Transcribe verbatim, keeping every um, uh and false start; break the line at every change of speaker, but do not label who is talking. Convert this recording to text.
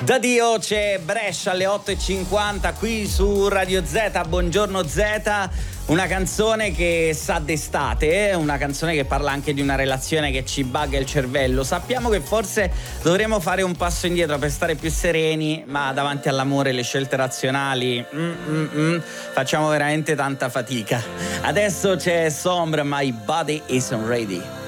Da Dio c'è Brescia alle otto e cinquanta qui su Radio Z. Buongiorno Z, una canzone che sa d'estate, una canzone che parla anche di una relazione che ci bugga il cervello. Sappiamo che forse dovremo fare un passo indietro per stare più sereni, ma davanti all'amore le scelte razionali mm, mm, mm, facciamo veramente tanta fatica. Adesso c'è Sombra, My Body Isn't Ready.